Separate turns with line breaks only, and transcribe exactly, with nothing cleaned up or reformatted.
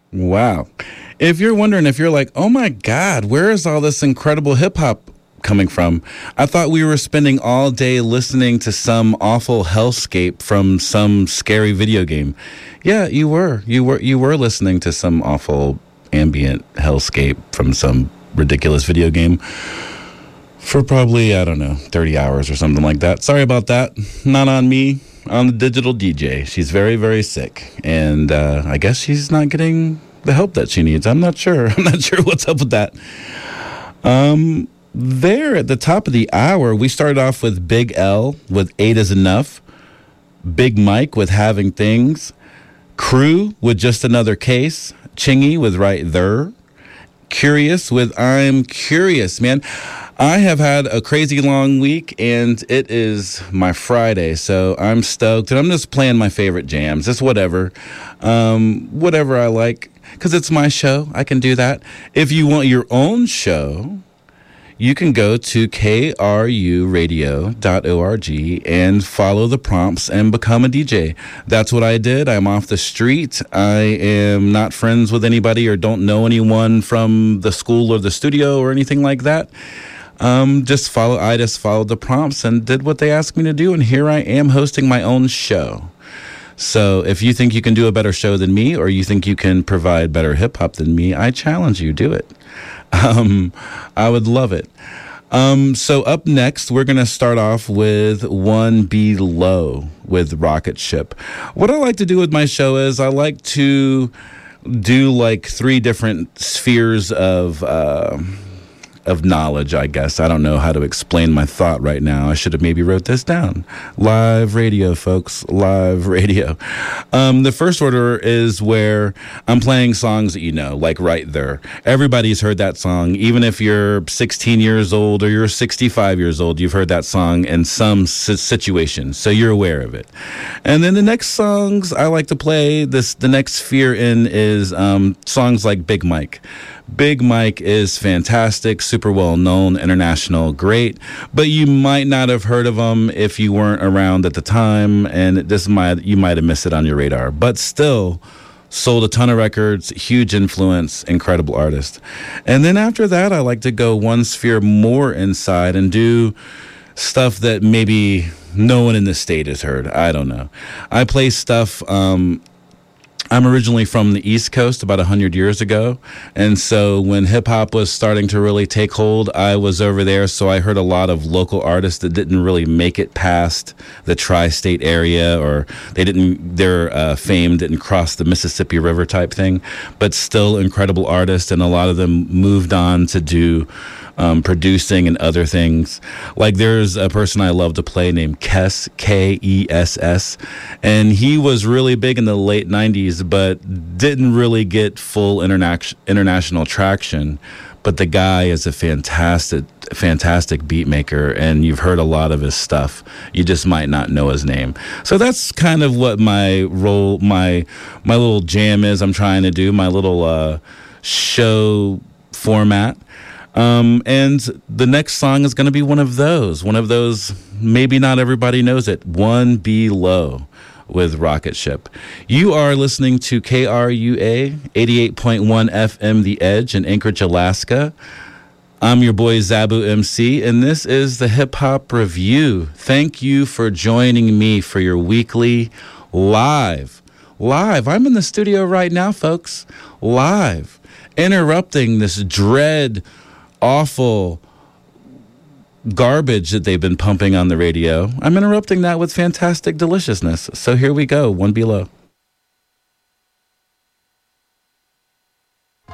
Wow. If you're wondering, if you're like, oh my God, where is all this incredible hip hop coming from? I thought we were spending all day listening to some awful hellscape from some scary video game. Yeah, you were. You were you were listening to some awful ambient hellscape from some ridiculous video game for probably, I don't know, thirty hours or something like that. Sorry about that. Not on me, on the digital D J. She's very, very sick. And uh, I guess she's not getting the help that she needs. I'm not sure. I'm not sure what's up with that. Um, there at the top of the hour, we started off with Big L with Eight Is Enough. Big Mike with Having Things. Crew with Just Another Case. Chingy with Right There. Curious with I'm Curious, man. I have had a crazy long week, and it is my Friday, so I'm stoked. And I'm just playing my favorite jams. Just whatever. Um, whatever I like, because it's my show. I can do that. If you want your own show, you can go to k r u radio dot org and follow the prompts and become a D J. That's what I did. I'm off the street. I am not friends with anybody or don't know anyone from the school or the studio or anything like that. Um, just follow, I just followed the prompts and did what they asked me to do, and here I am hosting my own show. So if you think you can do a better show than me, or you think you can provide better hip-hop than me, I challenge you, do it. Um, I would love it. Um, so up next, we're going to start off with One Below with Rocket Ship. What I like to do with my show is I like to do like three different spheres of uh, of knowledge, I guess. I don't know how to explain my thought right now. I should have maybe wrote this down. Live radio, folks. Live radio. Um, the first order is where I'm playing songs that you know, like Right There. Everybody's heard that song. Even if you're sixteen years old or you're sixty-five years old, you've heard that song in some situation, so you're aware of it. And then the next songs I like to play, this the next sphere in is um, songs like Big Mike. Big Mike is fantastic, super well known, international, great, but you might not have heard of him if you weren't around at the time, and this might you might have missed it on your radar. But still, sold a ton of records, huge influence, incredible artist. And then after that, I like to go one sphere more inside and do stuff that maybe no one in the state has heard. I don't know. I play stuff. Um, I'm originally from the East Coast about one hundred years ago, and so when hip-hop was starting to really take hold, I was over there, so I heard a lot of local artists that didn't really make it past the tri-state area, or they didn't, their uh, fame didn't cross the Mississippi River type thing, but still incredible artists, and a lot of them moved on to do Um, producing and other things. Like there's a person I love to play named Kess, K E S S, and he was really big in the late nineties, but didn't really get full interna- international traction. But the guy is a fantastic, fantastic beat maker, and you've heard a lot of his stuff. You just might not know his name. So that's kind of what my role, my my little jam is. I'm trying to do my little uh, show format. Um, and the next song is going to be one of those, one of those, maybe not everybody knows it, One Below with Rocket Ship. You are listening to K R U A, eighty-eight point one F M The Edge in Anchorage, Alaska. I'm your boy Zabu M C, and this is the Hip Hop Review. Thank you for joining me for your weekly live. Live. I'm in the studio right now, folks. Live. Interrupting this dread awful garbage that they've been pumping on the radio. I'm interrupting that with fantastic deliciousness. So here we go, One Below.